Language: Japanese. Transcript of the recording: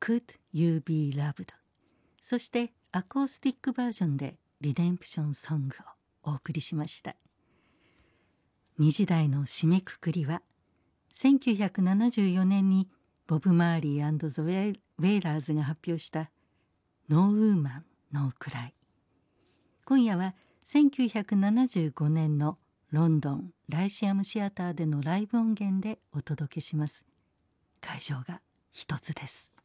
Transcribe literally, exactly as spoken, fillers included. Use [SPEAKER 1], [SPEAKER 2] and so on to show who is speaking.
[SPEAKER 1] Could You Be Loved、 そしてアコースティックバージョンでリデンプションソングをお送りしました。にじだいの締めくくりはせんきゅうひゃくななじゅうよねんにボブ・マーリー&ザ・ウェイラーズが発表した「No Woman No Cry」。今夜はせんきゅうひゃくななじゅうごねんのロンドンライシアムシアターでのライブ音源でお届けします。会場が一つです。